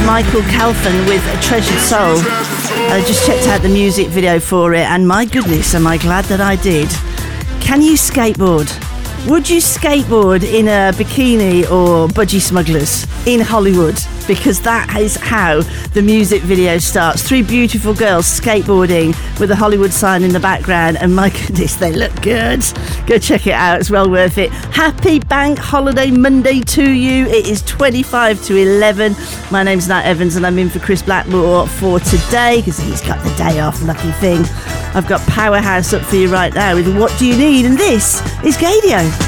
Michael Calfan with A Treasured Soul. I just checked out the music video for it, and my goodness, am I glad that I did. Can you skateboard? Would you skateboard in a bikini or budgie smugglers in Hollywood? Because that is how the music video starts. 3 beautiful girls skateboarding with a Hollywood sign in the background, and my goodness, they look good. Go check it out, it's well worth it. Happy Bank Holiday Monday to you. It is 25 to 11. My name's Nat Evans, and I'm in for Chris Blackmore for today because he's got the day off, lucky thing. I've got Powerhouse up for you right now with What Do You Need? And this is Gadio.